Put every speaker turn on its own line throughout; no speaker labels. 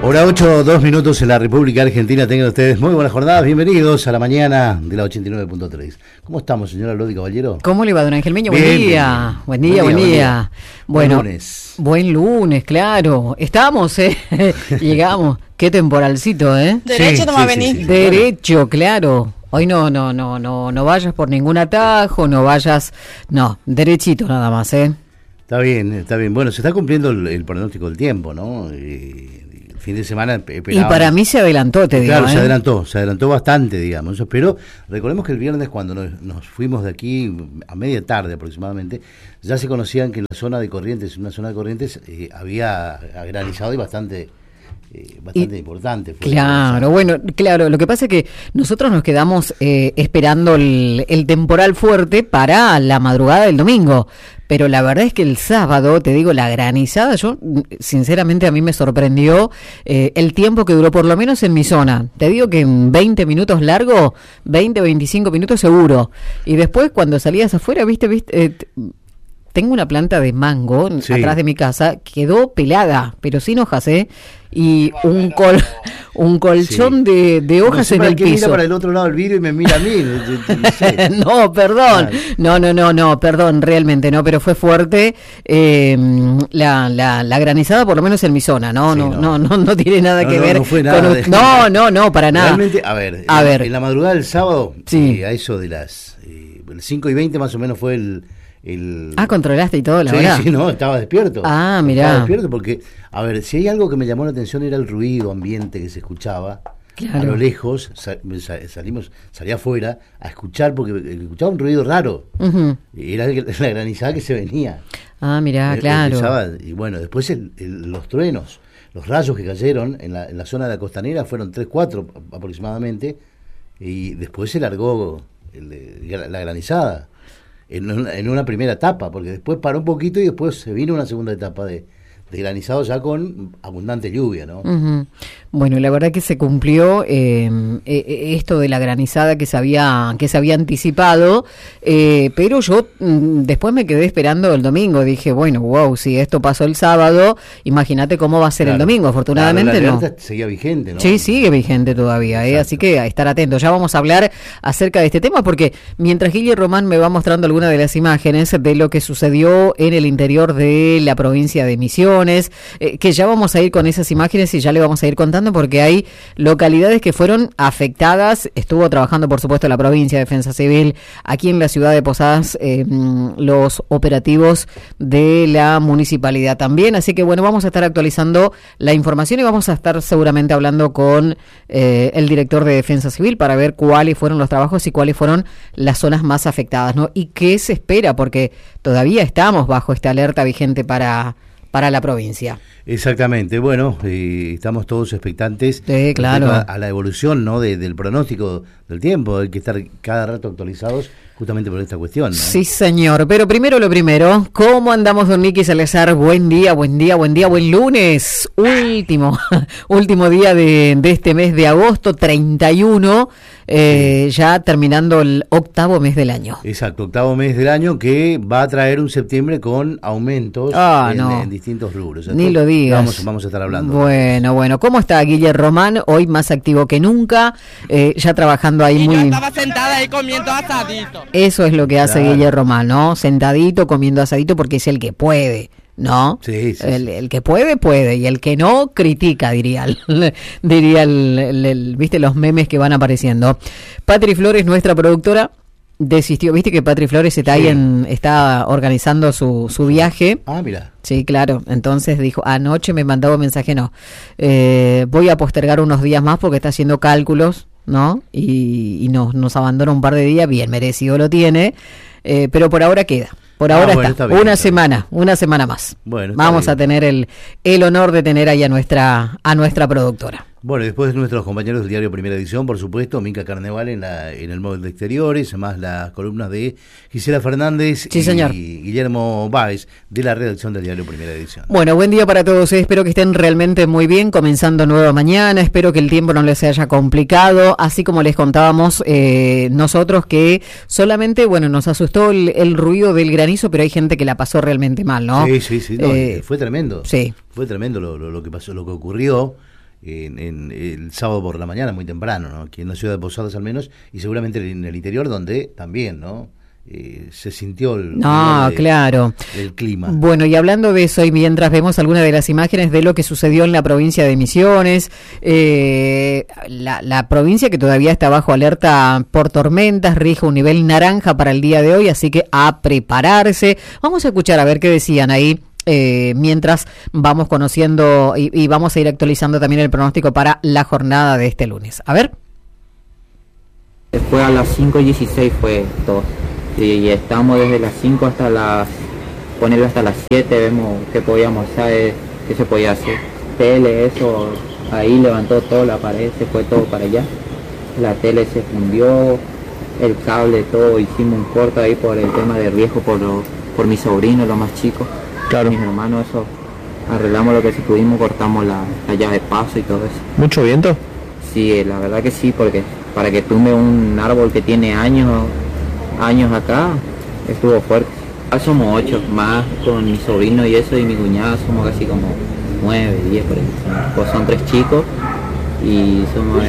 Hora 8, 2 minutos en la República Argentina. Tengan ustedes muy buenas jornadas. Bienvenidos a la mañana de la 89.3. ¿Cómo estamos, señora Lodi Caballero?
¿Cómo le va, don Ángel Meño?
Bien,
Buen día. Buen día. Bueno, buen lunes, claro. Estamos, llegamos. Qué temporalcito,
Derecho, no va a venir.
Sí.
Derecho, claro. Hoy no vayas por ningún atajo, no vayas, no, derechito nada más,
Está bien. Bueno, se está cumpliendo el pronóstico del tiempo, ¿no? El fin de semana
y para mí se adelantó, te digo.
Claro, se adelantó bastante, digamos. Pero recordemos que el viernes, cuando nos fuimos de aquí a media tarde aproximadamente, ya se conocían que en la zona de Corrientes, había granizado y bastante importante.
Claro, lo que pasa es que nosotros nos quedamos esperando el temporal fuerte para la madrugada del domingo, pero la verdad es que el sábado, te digo, la granizada, yo sinceramente a mí me sorprendió el tiempo que duró, por lo menos en mi zona. Te digo que en 20 minutos largo, 25 minutos seguro, y después cuando salías afuera, viste, tengo una planta de mango atrás de mi casa, quedó pelada, pero sin hojas, y un colchón de hojas en el piso.
Mira para el otro lado del vidrio y me mira a mí. No sé.
No, perdón. No, perdón, realmente no, pero fue fuerte la granizada, por lo menos en mi zona, no tiene nada que ver.
No fue nada
no, para nada.
Realmente, a ver. En la madrugada del sábado, a eso de las 5:20 más o menos fue el
controlaste y todo, la verdad.
Sí, no, estaba despierto.
Mirá.
Estaba despierto porque, a ver, si hay algo que me llamó la atención era el ruido ambiente que se escuchaba. Claro. A lo lejos, salía afuera a escuchar, porque escuchaba un ruido raro. Uh-huh. Era la granizada que se venía.
Mirá, claro.
Y bueno, después los truenos, los rayos que cayeron en la zona de la costanera fueron 3, 4 aproximadamente, y después se largó la granizada. En una primera etapa, porque después paró un poquito y después se vino una segunda etapa de granizado ya con abundante lluvia, ¿no? Uh-huh.
Bueno, la verdad que se cumplió esto de la granizada que se había anticipado, pero yo después me quedé esperando el domingo. Dije, bueno, wow, si esto pasó el sábado, imagínate cómo va a ser el domingo. Afortunadamente
la
no.
Seguía vigente, ¿no?
Sí, sigue vigente todavía, así que a estar atentos. Ya vamos a hablar acerca de este tema, porque mientras Guille Román me va mostrando algunas de las imágenes de lo que sucedió en el interior de la provincia de Misiones, que ya vamos a ir con esas imágenes y ya le vamos a ir contando, porque hay localidades que fueron afectadas. Estuvo trabajando, por supuesto, la provincia de Defensa Civil, aquí en la ciudad de Posadas, los operativos de la municipalidad también. Así que bueno, vamos a estar actualizando la información y vamos a estar seguramente hablando con el director de Defensa Civil para ver cuáles fueron los trabajos y cuáles fueron las zonas más afectadas, ¿no? Y qué se espera, porque todavía estamos bajo esta alerta vigente para la provincia.
Exactamente, bueno, estamos todos expectantes,
claro,
a la evolución, ¿no? del pronóstico del tiempo. Hay que estar cada rato actualizados justamente por esta cuestión, ¿no?
Sí, señor, pero primero lo primero, ¿cómo andamos, don Nicky Salazar? Buen día, buen lunes, último día de este mes de agosto, 31, ya terminando el 8º mes del año.
Exacto, 8º mes del año, que va a traer un septiembre con aumentos en distintos rubros.
Ni lo digas.
Vamos a estar hablando.
Bueno, ¿cómo está Guille Román? Hoy más activo que nunca, ya trabajando ahí
yo estaba sentada ahí comiendo asadito.
Eso es lo que hace Guille Román, ¿no? Sentadito, comiendo asadito, porque es el que puede, ¿no?
Sí.
El que puede, y el que no, critica, diría viste los memes que van apareciendo. Patri Flores, nuestra productora, desistió. Viste que Patri Flores está está organizando su viaje.
Mira.
Sí, claro. Entonces dijo, anoche me mandaba un mensaje, voy a postergar unos días más porque está haciendo cálculos, ¿no? Y nos abandona un par de días, bien merecido lo tiene, pero por ahora queda. Por ahora está bien, una semana más.
Bueno,
vamos a tener el honor de tener ahí a nuestra productora.
Bueno, después de nuestros compañeros del diario Primera Edición, por supuesto, Mica Carneval en el móvil de exteriores, más las columnas de Gisela Fernández y Guillermo Báez de la redacción del diario Primera Edición.
Bueno, buen día para todos, espero que estén realmente muy bien, comenzando nueva mañana, espero que el tiempo no les haya complicado, así como les contábamos nosotros que solamente, nos asustó el ruido del granizo, pero hay gente que la pasó realmente mal, ¿no?
Sí, fue tremendo.
Sí.
Fue tremendo lo que pasó, lo que ocurrió. en el sábado por la mañana, muy temprano, ¿no? Aquí en la ciudad de Posadas al menos, y seguramente en el interior donde también, ¿no? Se sintió
claro,
el clima.
Bueno, y hablando de eso, y mientras vemos algunas de las imágenes de lo que sucedió en la provincia de Misiones, la provincia que todavía está bajo alerta por tormentas, rige un nivel naranja para el día de hoy, así que a prepararse. Vamos a escuchar a ver qué decían ahí. Mientras vamos conociendo y vamos a ir actualizando también el pronóstico para la jornada de este lunes. A ver.
Fue a las 5:16 fue todo. Y estamos desde las 5 hasta las 7, vemos qué podíamos hacer, qué se podía hacer. Tele, eso, ahí levantó todo, la pared, se fue todo para allá. La tele se fundió, el cable, todo, hicimos un corte ahí por el tema de riesgo por mi sobrino, los más chicos. Claro. Mis hermanos, eso, arreglamos lo que sí pudimos, cortamos la llave de paso y todo eso.
¿Mucho viento?
Sí, la verdad que sí, porque para que tumbe un árbol que tiene años acá, estuvo fuerte. Somos 8, más con mi sobrino y eso, y mi cuñada somos casi como 9, 10 por ahí. Pues son 3 chicos y somos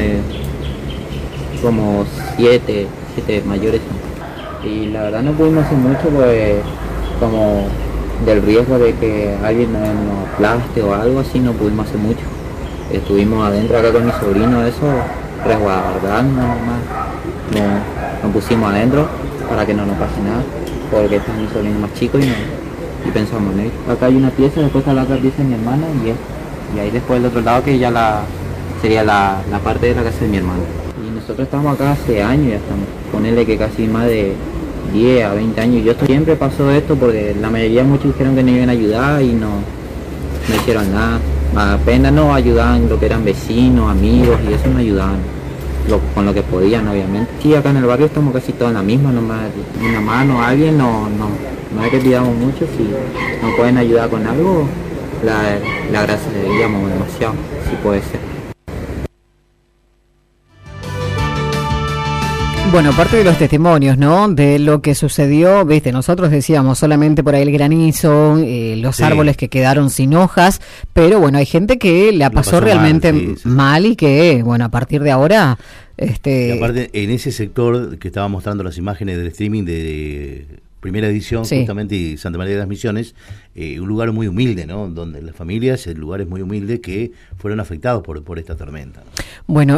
como 7 mayores. Y la verdad no pudimos hacer mucho, pues como del riesgo de que alguien nos aplaste o algo así, no pudimos hacer mucho. Estuvimos adentro acá con mi sobrino, eso, resguardando nomás. Nos pusimos adentro para que no nos pase nada, porque están mis sobrinos más chicos y pensamos en él. Acá hay una pieza, después está la otra pieza de mi hermana y ahí después del otro lado que ya sería la parte de la casa de mi hermana. Y nosotros estamos acá hace años, ya estamos, ponerle que casi más de 10 a 20 años. Yo siempre pasó esto porque la mayoría muchos dijeron que no iban a ayudar y no hicieron nada. Apenas nos ayudaban lo que eran vecinos, amigos y eso nos ayudaban. Con lo que podían, obviamente. Sí, acá en el barrio estamos casi todos en la misma, nomás una mano a alguien, no es que pidamos mucho, si nos pueden ayudar con algo, la agradeceríamos demasiado, si puede ser.
Bueno, parte de los testimonios, ¿no? De lo que sucedió, viste, nosotros decíamos solamente por ahí el granizo, los árboles que quedaron sin hojas, pero bueno, hay gente que la pasó realmente mal y que, bueno, a partir de ahora...
Y aparte, en ese sector que estaba mostrando las imágenes del streaming de primera edición, justamente, y Santa María de las Misiones, un lugar muy humilde, ¿no? Donde las familias, lugares muy humildes que fueron afectados por esta tormenta, ¿no?
Bueno,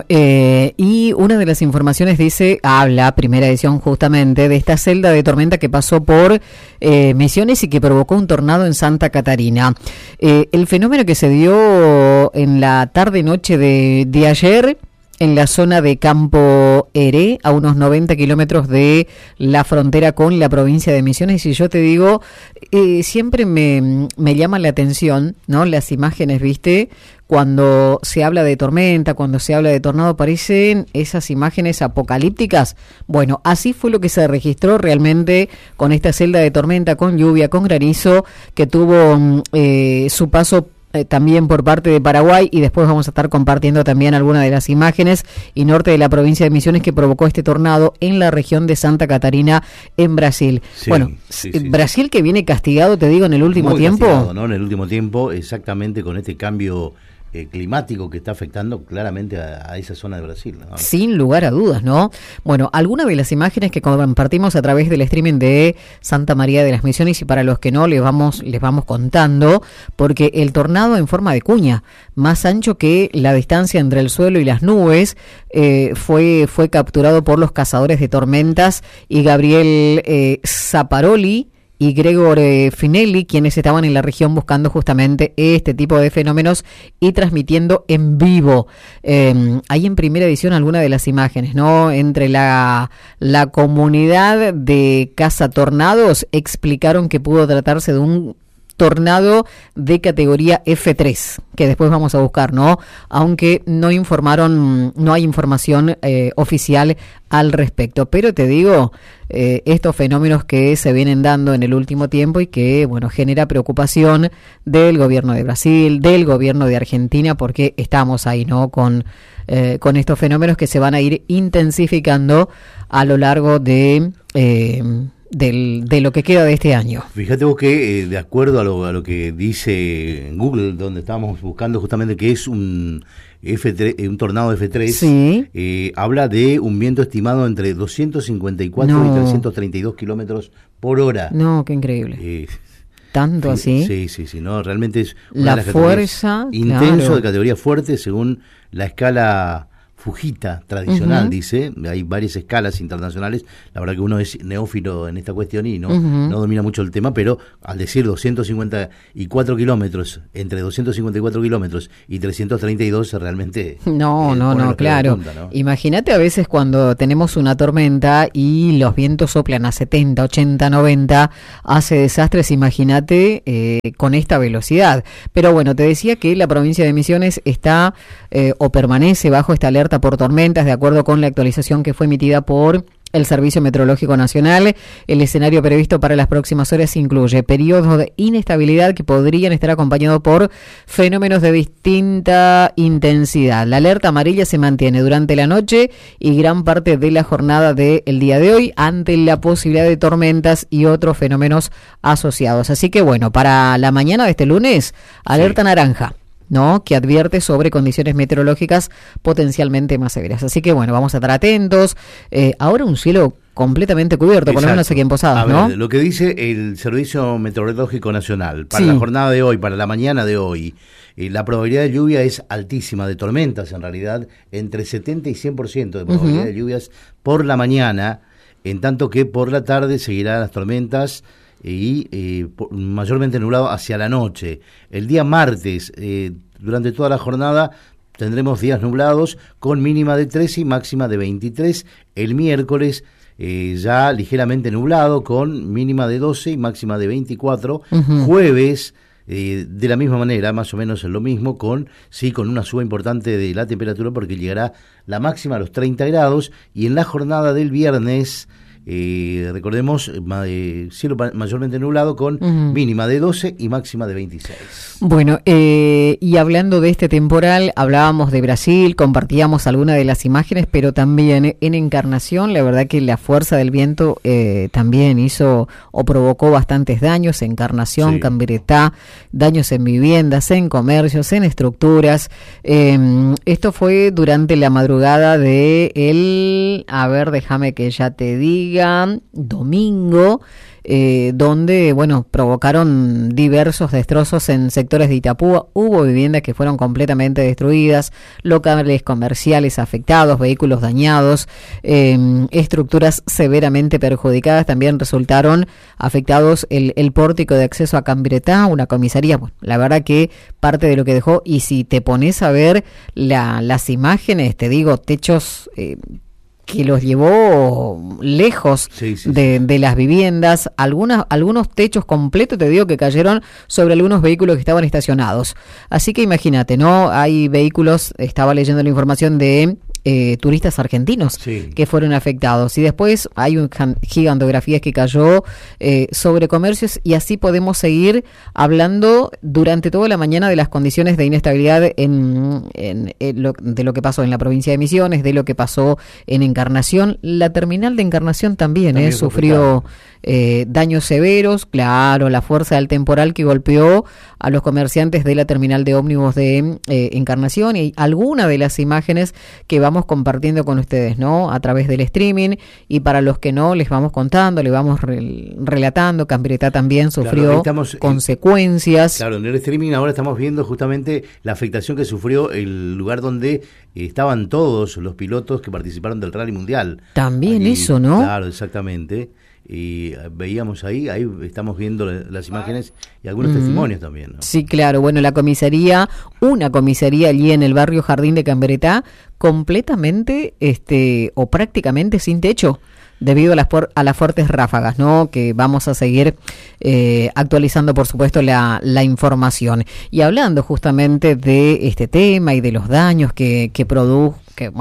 y una de las informaciones habla, primera edición justamente, de esta celda de tormenta que pasó por Misiones y que provocó un tornado en Santa Catarina. El fenómeno que se dio en la tarde-noche de ayer, en la zona de Campo Heré, a unos 90 kilómetros de la frontera con la provincia de Misiones. Y yo te digo, siempre me llama la atención, ¿no? Las imágenes, ¿viste? Cuando se habla de tormenta, cuando se habla de tornado, parecen esas imágenes apocalípticas. Bueno, así fue lo que se registró realmente con esta celda de tormenta, con lluvia, con granizo, que tuvo su paso también por parte de Paraguay, y después vamos a estar compartiendo también algunas de las imágenes y norte de la provincia de Misiones que provocó este tornado en la región de Santa Catarina en Brasil. Sí, bueno, Brasil que viene castigado, te digo, en el último tiempo.
Castigado, ¿no? En el último tiempo, exactamente con este cambio climático que está afectando claramente a esa zona de Brasil, ¿no?
Sin lugar a dudas, ¿no? Bueno, algunas de las imágenes que compartimos a través del streaming de Santa María de las Misiones, y para los que no les vamos contando, porque el tornado en forma de cuña, más ancho que la distancia entre el suelo y las nubes, fue capturado por los cazadores de tormentas y Gabriel Zaparoli y Gregor Finelli, quienes estaban en la región buscando justamente este tipo de fenómenos y transmitiendo en vivo. Hay en primera edición algunas de las imágenes, ¿no? Entre la comunidad de cazatornados explicaron que pudo tratarse de un tornado de categoría F3, que después vamos a buscar, ¿no? Aunque no hay información oficial al respecto. Pero te digo, estos fenómenos que se vienen dando en el último tiempo y que, bueno, genera preocupación del gobierno de Brasil, del gobierno de Argentina, porque estamos ahí, ¿no? Con estos fenómenos que se van a ir intensificando a lo largo de de lo que queda de este año.
Fíjate vos que, de acuerdo a lo que dice Google, donde estábamos buscando justamente que es un F3, un tornado F3,
sí.
Habla de un viento estimado entre 254 y 332 kilómetros por hora.
No, qué increíble. ¿Tanto así?
Sí, no, realmente es una
la
de las
fuerza,
intenso,
claro,
de categoría fuerte, según la escala Fujita tradicional, dice. Hay varias escalas internacionales. La verdad que uno es neófilo en esta cuestión y no domina mucho el tema, pero al decir 254 kilómetros, entre 254 kilómetros y 332, realmente...
No, claro. Punta, ¿no? Imagínate a veces cuando tenemos una tormenta y los vientos soplan a 70, 80, 90, hace desastres, imagínate con esta velocidad. Pero bueno, te decía que la provincia de Misiones está o permanece bajo esta alerta por tormentas, de acuerdo con la actualización que fue emitida por el Servicio Meteorológico Nacional. El escenario previsto para las próximas horas incluye periodos de inestabilidad que podrían estar acompañados por fenómenos de distinta intensidad. La alerta amarilla se mantiene durante la noche y gran parte de la jornada del día de hoy ante la posibilidad de tormentas y otros fenómenos asociados. Así que bueno, para la mañana de este lunes, alerta naranja, ¿no? Que advierte sobre condiciones meteorológicas potencialmente más severas. Así que bueno, vamos a estar atentos. Ahora un cielo completamente cubierto, por lo menos aquí en Posadas, ¿no?
Lo que dice el Servicio Meteorológico Nacional, para la jornada de hoy, para la mañana de hoy, la probabilidad de lluvia es altísima, de tormentas en realidad, entre 70 y 100% de probabilidad de lluvias por la mañana, en tanto que por la tarde seguirán las tormentas y mayormente nublado hacia la noche. El día martes, durante toda la jornada, tendremos días nublados con mínima de 13 y máxima de 23. El miércoles ya ligeramente nublado con mínima de 12 y máxima de 24. Jueves, de la misma manera, más o menos lo mismo, con una suba importante de la temperatura porque llegará la máxima a los 30 grados. Y en la jornada del viernes, recordemos, cielo mayormente nublado con mínima de 12 y máxima de 26.
Bueno, y hablando de este temporal, hablábamos de Brasil, compartíamos algunas de las imágenes, pero también en Encarnación, la verdad que la fuerza del viento también hizo o provocó bastantes daños. Encarnación, Cambiretá, daños en viviendas, en comercios, en estructuras. Esto fue durante la madrugada de déjame que ya te diga, domingo, donde, provocaron diversos destrozos en sectores de Itapúa. Hubo viviendas que fueron completamente destruidas, locales comerciales afectados, vehículos dañados, estructuras severamente perjudicadas. También resultaron afectados el pórtico de acceso a Cambiretá, una comisaría. Bueno, la verdad que parte de lo que dejó, y si te pones a ver las imágenes, te digo, techos que los llevó lejos de las viviendas, algunos techos completos, te digo, que cayeron sobre algunos vehículos que estaban estacionados. Así que imagínate, ¿no? Hay vehículos, estaba leyendo la información de turistas argentinos que fueron afectados, y después hay un gigantografías que cayó sobre comercios, y así podemos seguir hablando durante toda la mañana de las condiciones de inestabilidad de lo que pasó en la provincia de Misiones, de lo que pasó en Encarnación. La terminal de Encarnación también sufrió daños severos, claro, la fuerza del temporal que golpeó a los comerciantes de la terminal de ómnibus de Encarnación, y alguna de las imágenes que vamos compartiendo con ustedes, ¿no? A través del streaming, y para los que no, les vamos contando, les vamos relatando. Cambiretá también sufrió consecuencias.
Claro, en el streaming ahora estamos viendo justamente la afectación que sufrió el lugar donde estaban todos los pilotos que participaron del Rally Mundial.
También ahí, eso, ¿no?
Claro, exactamente. Y veíamos ahí estamos viendo las imágenes y algunos testimonios también, ¿no? Sí, claro. Bueno, una comisaría allí en el barrio Jardín de Cambiretá, completamente o prácticamente sin techo, debido a las fuertes ráfagas, ¿no? Que vamos a seguir actualizando, por supuesto, la información. Y hablando justamente de este tema y de los daños que produjo,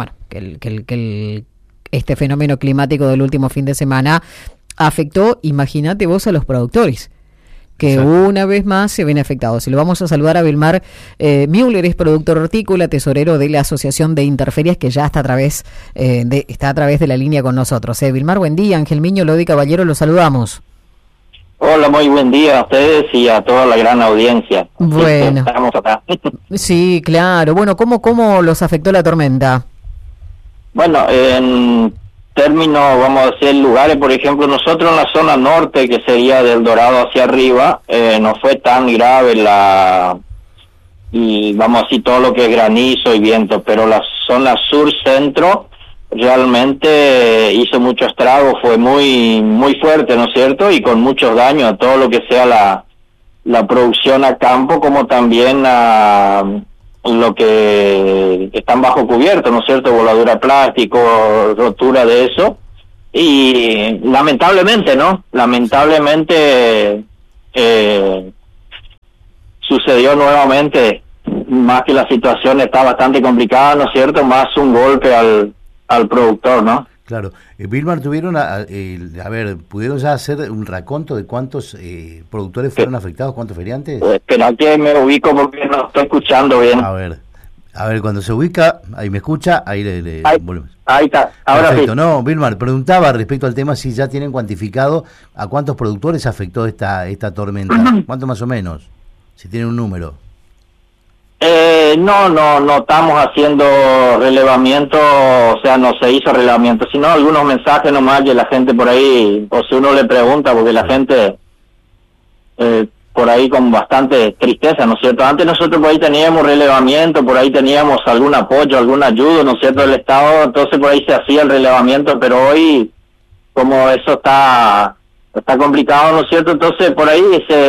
este fenómeno climático del último fin de semana afectó, imagínate vos, a los productores,
que
Exacto.
una vez más se ven afectados. Y lo vamos a saludar a Vilmar Müller, es productor hortícola, tesorero de la Asociación de Interferias, que ya está a través de la línea con nosotros. Vilmar, buen día. Ángel Miño, Lodi Caballero, los saludamos.
Hola, muy buen día a ustedes y a toda la gran audiencia.
Bueno.
Estamos acá.
Sí, claro. Bueno, ¿cómo los afectó la tormenta?
Bueno, en términos, vamos a decir, lugares, por ejemplo, nosotros en la zona norte, que sería del Dorado hacia arriba, no fue tan grave y vamos a decir todo lo que es granizo y viento, pero la zona sur-centro realmente hizo mucho estrago, fue muy muy fuerte, ¿no es cierto? Y con muchos daños a todo lo que sea la producción a campo, como también a lo que están bajo cubierto, ¿no es cierto? Voladura de plástico, rotura de eso. Y lamentablemente, ¿no? Lamentablemente sucedió nuevamente, más que la situación está bastante complicada, ¿no es cierto? Más un golpe al productor, ¿no?
Claro. Vilmar, pudieron ya hacer un raconto de cuántos productores fueron afectados, cuántos feriantes.
Espera que me ubico porque no estoy escuchando bien.
A ver, cuando se ubica, ahí me escucha, ahí le volvemos.
Ahí está, ahora
Perfecto.
sí.
No, Vilmar, preguntaba respecto al tema si ya tienen cuantificado a cuántos productores afectó esta tormenta. ¿Cuánto más o menos? Si tienen un número.
No estamos haciendo relevamiento, o sea, no se hizo relevamiento, sino algunos mensajes nomás que la gente por ahí, o si uno le pregunta, porque la gente por ahí con bastante tristeza, ¿no es cierto? Antes nosotros por ahí teníamos relevamiento, por ahí teníamos algún apoyo, algún ayuda, ¿no es cierto?, del Estado, entonces por ahí se hacía el relevamiento, pero hoy, como eso está complicado, ¿no es cierto?, entonces por ahí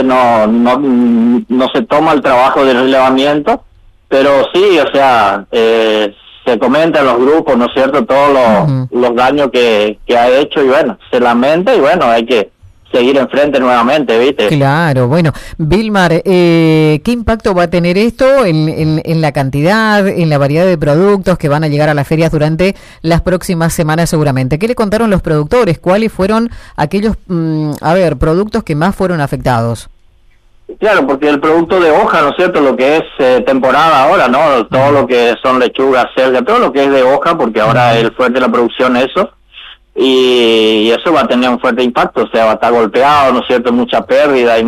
no se toma el trabajo de relevamiento, pero sí, o sea, se comenta en los grupos, ¿no es cierto?, todos los daños que ha hecho, y bueno, se lamenta, y bueno, hay que seguir enfrente nuevamente, ¿viste?
Claro, bueno, Vilmar, ¿qué impacto va a tener esto en la cantidad, en la variedad de productos que van a llegar a las ferias durante las próximas semanas seguramente? ¿Qué le contaron los productores? ¿Cuáles fueron aquellos, productos que más fueron afectados?
Claro, porque el producto de hoja, ¿no es cierto?, lo que es temporada ahora, ¿no?, todo lo que son lechugas, selga, todo lo que es de hoja, porque ahora es el fuerte de la producción eso, y eso va a tener un fuerte impacto, o sea, va a estar golpeado, ¿no es cierto?, mucha pérdida y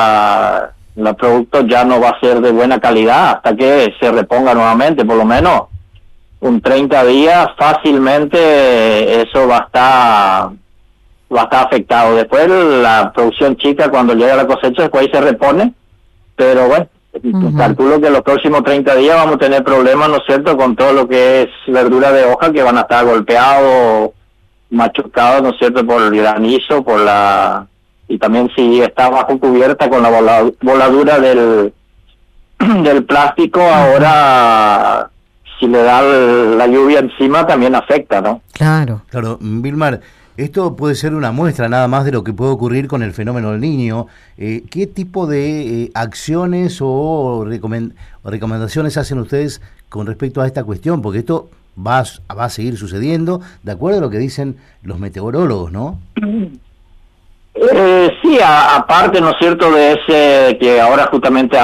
el producto ya no va a ser de buena calidad hasta que se reponga nuevamente, por lo menos un 30 días fácilmente eso va a estar afectado. Después la producción chica, cuando llega la cosecha, después ahí se repone, pero bueno, calculo que los próximos 30 días vamos a tener problemas, ¿no es cierto?, con todo lo que es verdura de hoja, que van a estar golpeados, machucados, ¿no es cierto?, por el granizo, y también si está bajo cubierta con la voladura del plástico, ahora si le da la lluvia encima también afecta, ¿no?
Claro.
Claro, Vilmar, esto puede ser una muestra nada más de lo que puede ocurrir con el fenómeno del Niño. ¿Qué tipo de acciones o recomendaciones hacen ustedes con respecto a esta cuestión? Porque esto va a seguir sucediendo, de acuerdo a lo que dicen los meteorólogos, ¿no?
Sí, aparte, ¿no es cierto?, de ese que ahora justamente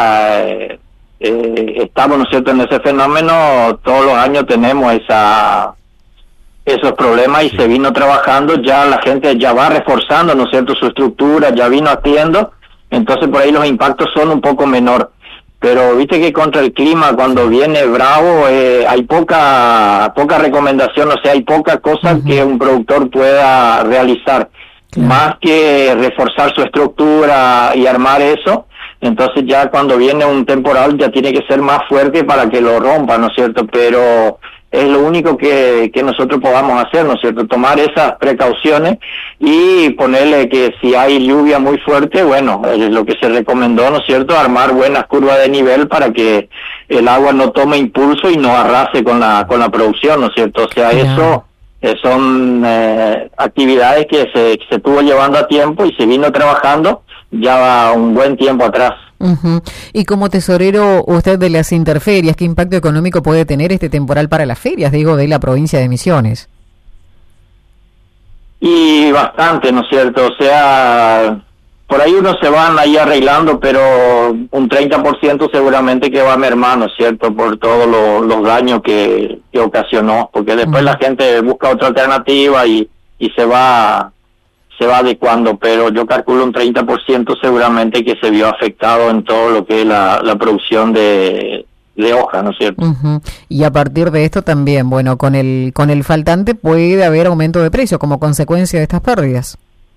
estamos, ¿no es cierto?, en ese fenómeno, todos los años tenemos esos problemas, y se vino trabajando, ya la gente ya va reforzando, ¿no es cierto?, su estructura, ya vino haciendo, entonces por ahí los impactos son un poco menor. Pero viste que contra el clima, cuando viene bravo, hay poca recomendación, o sea, hay poca cosa que un productor pueda realizar, más que reforzar su estructura y armar eso. Entonces ya cuando viene un temporal ya tiene que ser más fuerte para que lo rompa, ¿no es cierto? Pero es lo único que nosotros podamos hacer, ¿no es cierto?, tomar esas precauciones y ponerle que si hay lluvia muy fuerte, bueno, es lo que se recomendó, ¿no es cierto?, armar buenas curvas de nivel para que el agua no tome impulso y no arrase con la producción, ¿no es cierto? O sea, eso son actividades que se estuvo llevando a tiempo y se vino trabajando ya un buen tiempo atrás.
Y como tesorero usted de las interferias, ¿qué impacto económico puede tener este temporal para las ferias, digo, de la provincia de Misiones?
Y bastante, ¿no es cierto? O sea, por ahí unos se van ahí arreglando, pero un 30% seguramente que va a mermar, ¿no es cierto? Por todos los daños que ocasionó, porque después la gente busca otra alternativa y se va adecuando, pero yo calculo un 30% seguramente que se vio afectado en todo lo que es la producción de hoja, ¿no es cierto?
Y a partir de esto también, bueno, con el faltante puede haber aumento de precio como consecuencia de estas pérdidas.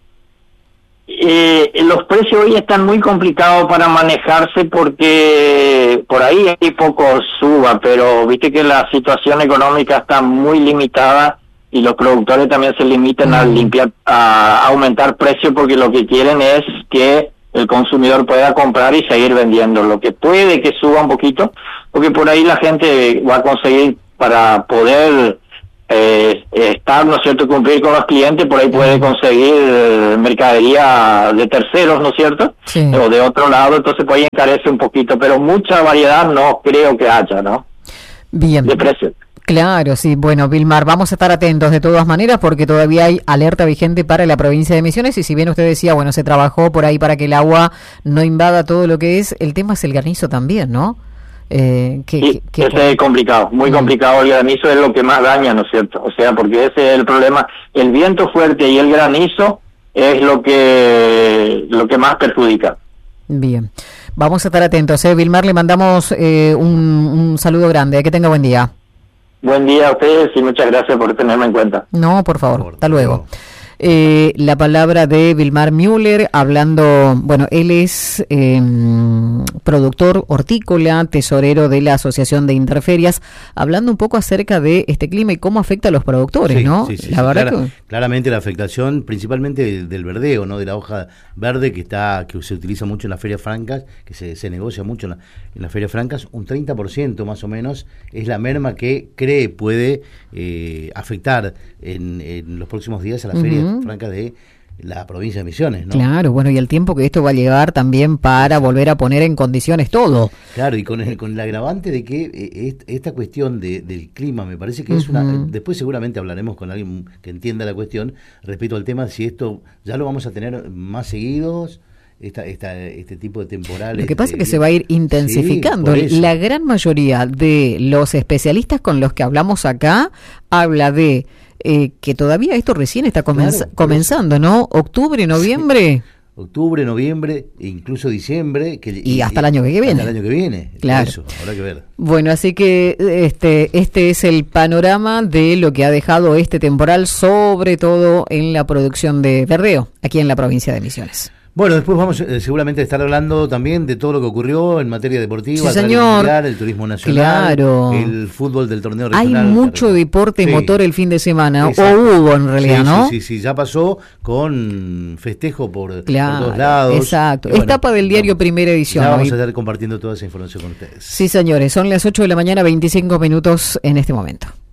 Los precios hoy están muy complicados para manejarse porque por ahí hay poco suba, pero viste que la situación económica está muy limitada y los productores también se limitan a aumentar precios porque lo que quieren es que el consumidor pueda comprar y seguir vendiendo. Lo que puede que suba un poquito, porque por ahí la gente va a conseguir para poder estar, ¿no es cierto?, cumplir con los clientes, por ahí puede conseguir mercadería de terceros, ¿no es cierto? Sí. O de otro lado, entonces por ahí encarece un poquito, pero mucha variedad no creo que haya, ¿no?
Bien.
De precio.
Claro, sí. Bueno, Vilmar, vamos a estar atentos de todas maneras porque todavía hay alerta vigente para la provincia de Misiones y si bien usted decía, bueno, se trabajó por ahí para que el agua no invada todo lo que es, el tema es el granizo también, ¿no?
Ese es complicado, muy complicado. El granizo es lo que más daña, ¿no es cierto? O sea, porque ese es el problema. El viento fuerte y el granizo es lo que más perjudica.
Bien, vamos a estar atentos. Vilmar, le mandamos un saludo grande. Que tenga buen día.
Buen día a ustedes y muchas gracias por tenerme en cuenta.
No, por favor. Hasta luego. La palabra de Vilmar Müller hablando, bueno, él es productor hortícola, tesorero de la Asociación de Interferias, hablando un poco acerca de este clima y cómo afecta a los productores, ¿no?
Sí, la verdad claramente la afectación principalmente del verdeo, ¿no? De la hoja verde que se utiliza mucho en las ferias francas, que se negocia mucho en las ferias francas, un 30% más o menos es la merma que puede afectar en los próximos días a las ferias francas de la provincia de Misiones, ¿no?
Claro, bueno, y el tiempo que esto va a llevar también para volver a poner en condiciones todo.
Claro, y con el agravante de que esta cuestión del clima me parece que es después seguramente hablaremos con alguien que entienda la cuestión respecto al tema, si esto ya lo vamos a tener más seguidos, este tipo de temporales.
Lo que pasa es que se va a ir intensificando.
Sí,
la gran mayoría de los especialistas con los que hablamos acá habla de que todavía esto recién está comenzando, ¿no? Octubre, noviembre.
Sí. Octubre, noviembre, e incluso diciembre.
Y hasta el año que viene.
Hasta el año que viene.
Claro.
Eso, habrá que ver.
Bueno, así que este es el panorama de lo que ha dejado este temporal, sobre todo en la producción de verdeo, aquí en la provincia de Misiones.
Bueno, después vamos seguramente a estar hablando también de todo lo que ocurrió en materia deportiva,
sí, señor.
Mundial, el turismo nacional,
claro.
El fútbol del torneo regional.
Hay mucho deporte motor el fin de semana, exacto. O hubo en realidad, ¿no?
Sí, ya pasó con festejo por todos lados.
Exacto, es tapa del diario Primera Edición.
Ya vamos a estar compartiendo toda esa información con ustedes.
Sí, señores, son las 8 de la mañana, 25 minutos en este momento.